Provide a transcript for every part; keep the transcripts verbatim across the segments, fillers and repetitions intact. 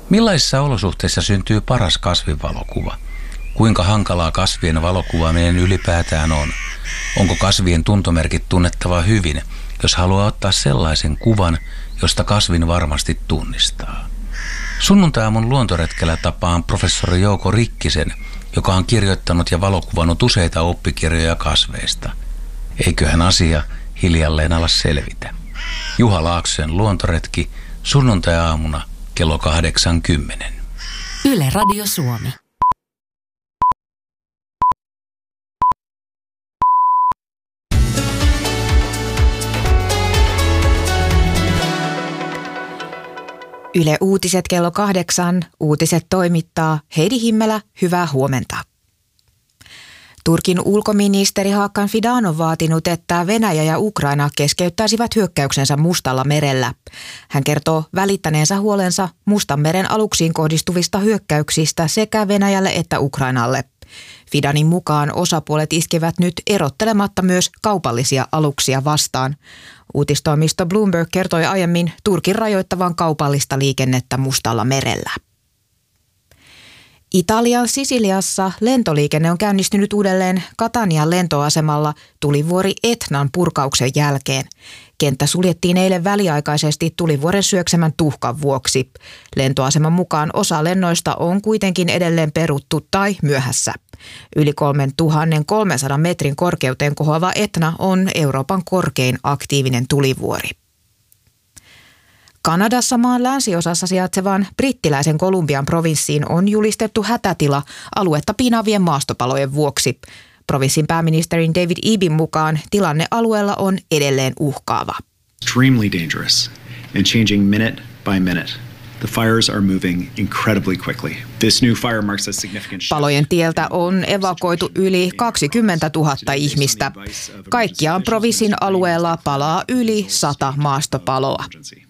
Millaisissa olosuhteissa syntyy paras kasvinvalokuva? Kuinka hankalaa kasvien valokuvaaminen ylipäätään on? Onko kasvien tuntomerkit tunnettava hyvin, jos haluaa ottaa sellaisen kuvan, josta kasvin varmasti tunnistaa? Sunnuntai-aamun luontoretkellä tapaan professori Jouko Rikkisen, joka on kirjoittanut ja valokuvannut useita oppikirjoja kasveista. Eiköhän asia hiljalleen ala selvitä. Juha Laaksosen luontoretki sunnuntai-aamuna kello kahdeksankymmentä. Yle Radio Suomi. Yle Uutiset kello kahdeksan. Uutiset toimittaa Heidi Himmelä. Hyvää huomenta. Turkin ulkoministeri Hakan Fidan on vaatinut, että Venäjä ja Ukraina keskeyttäisivät hyökkäyksensä Mustalla merellä. Hän kertoo välittäneensä huolensa Mustanmeren aluksiin kohdistuvista hyökkäyksistä sekä Venäjälle että Ukrainalle. Fidanin mukaan osapuolet iskevät nyt erottelematta myös kaupallisia aluksia vastaan. Uutistoimisto Bloomberg kertoi aiemmin Turkin rajoittavan kaupallista liikennettä Mustalla merellä. Italian Sisiliassa lentoliikenne on käynnistynyt uudelleen Catanian lentoasemalla tulivuori Etnan purkauksen jälkeen. Kenttä suljettiin eilen väliaikaisesti tulivuoren syöksemän tuhkan vuoksi. Lentoaseman mukaan osa lennoista on kuitenkin edelleen peruttu tai myöhässä. Yli kolmetuhattakolmesataa metrin korkeuteen kohoava Etna on Euroopan korkein aktiivinen tulivuori. Kanadassa maan länsiosassa sijaitsevan brittiläisen Kolumbian provinssiin on julistettu hätätila aluetta piinaavien maastopalojen vuoksi. Provinssin pääministerin David Ebin mukaan tilanne alueella on edelleen uhkaava. Extremely dangerous and changing minute by minute. The fires are moving incredibly quickly. This new fire marks a significant shift. Palojen tieltä on evakuoitu yli kaksikymmentätuhatta ihmistä. Kaikkiaan provinssin alueella palaa yli sata maastopaloa.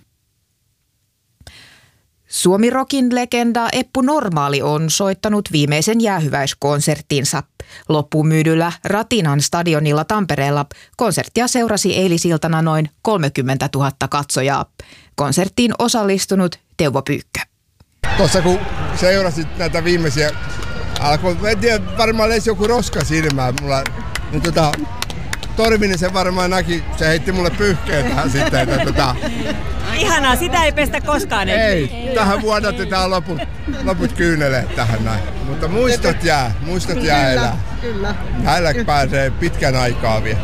Suomi-rockin legenda Eppu Normaali on soittanut viimeisen jäähyväiskonserttinsa. Loppuun myydyllä Ratinan stadionilla Tampereella konserttia seurasi eilisiltana noin kolmekymmentätuhatta katsojaa. Konserttiin osallistunut Teuvo Pyykkö. Tuossa kun seurasit näitä viimeisiä, alkoi, en tiedä, varmaan lesi joku roska silmään mulla, niin tota, Torvinen se varmaan näki, se heitti mulle pyyhkeen tähän sitten, että tota... Ihanaa, sitä ei pestä koskaan. Ei, ei. Tähän vuodatetaan loput, loput kyyneleet tähän näin. Mutta muistot jää, muistot jää elää. Kyllä. Hänellä pääsee pitkän aikaa vielä.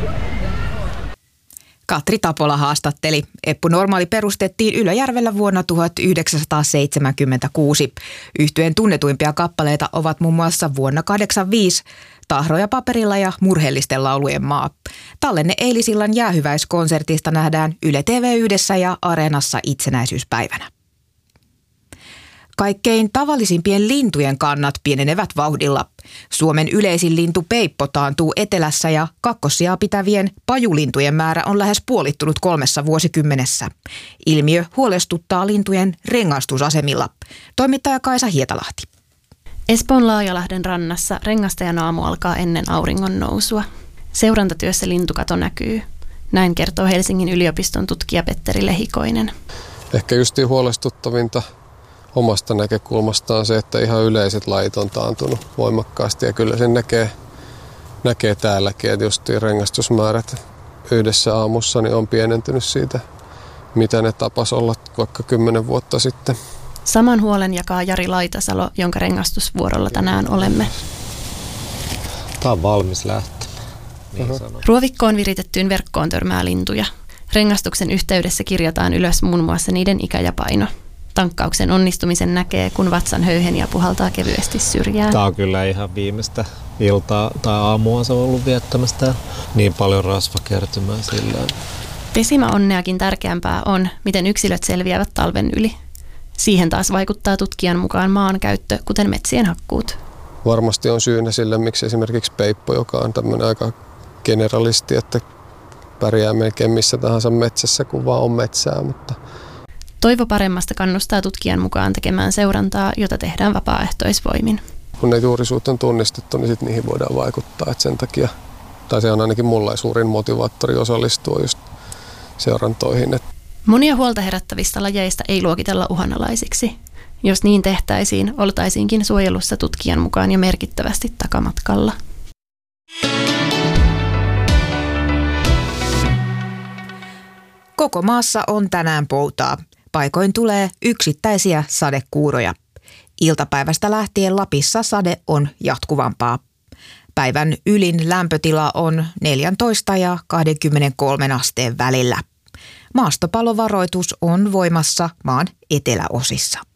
Katri Tapola haastatteli. Eppu Normaali perustettiin Ylöjärvellä vuonna tuhatyhdeksänsataaseitsemänkymmentäkuusi. Yhtyeen tunnetuimpia kappaleita ovat muun muassa vuonna kahdeksankymmentäviisi Tahroja paperilla ja Murheellisten laulujen maa. Tallenne eilisillan jäähyväiskonsertista nähdään Yle T V yhdessä ja Areenassa itsenäisyyspäivänä. Kaikkein tavallisimpien lintujen kannat pienenevät vauhdilla. Suomen yleisin lintu peippo taantuu etelässä ja kakkossijaa pitävien pajulintujen määrä on lähes puolittunut kolmessa vuosikymmenessä. Ilmiö huolestuttaa lintujen rengastusasemilla. Toimittaja Kaisa Hietalahti. Espoon Laajalahden rannassa rengastajan aamu alkaa ennen auringon nousua. Seurantatyössä lintukato näkyy. Näin kertoo Helsingin yliopiston tutkija Petteri Lehikoinen. Ehkä justiin huolestuttavinta omasta näkökulmastaan se, että ihan yleiset lajit on taantunut voimakkaasti ja kyllä sen näkee, näkee täälläkin, että justiin rengastusmäärät yhdessä aamussa niin on pienentynyt siitä, mitä ne tapas olla vaikka kymmenen vuotta sitten. Saman huolen jakaa Jari Laitasalo, jonka rengastusvuorolla tänään olemme. Tämä on valmis lähtö. Niin Ruovikkoon viritettyyn verkkoon törmää lintuja. Rengastuksen yhteydessä kirjataan ylös muun muassa niiden ikä ja paino. Tankkauksen onnistumisen näkee, kun vatsan höyheniä puhaltaa kevyesti syrjään. Tämä on kyllä ihan viimeistä iltaa tai aamua se on ollut viettämästä. Niin paljon rasvakertymää sillä. Pesimäonneakin tärkeämpää on, miten yksilöt selviävät talven yli. Siihen taas vaikuttaa tutkijan mukaan maan käyttö, kuten metsien hakkuut. Varmasti on syynä sille, miksi esimerkiksi peippo, joka on tämmöinen aika generalisti, että pärjää melkein missä tahansa metsässä, kun vaan on metsää. Mutta... Toivo paremmasta kannustaa tutkijan mukaan tekemään seurantaa, jota tehdään vapaaehtoisvoimin. Kun ne juurisuut on tunnistettu, niin sitten niihin voidaan vaikuttaa. Että sen takia, tai se on ainakin mulla suurin motivaattori osallistua just seurantoihin. Monia huolta herättävistä lajeista ei luokitella uhanalaisiksi. Jos niin tehtäisiin, oltaisiinkin suojelussa tutkijan mukaan jo merkittävästi takamatkalla. Koko maassa on tänään poutaa. Paikoin tulee yksittäisiä sadekuuroja. Iltapäivästä lähtien Lapissa sade on jatkuvampaa. Päivän ylin lämpötila on neljätoista ja kaksikymmentäkolme asteen välillä. Maastopallovaroitus on voimassa maan eteläosissa.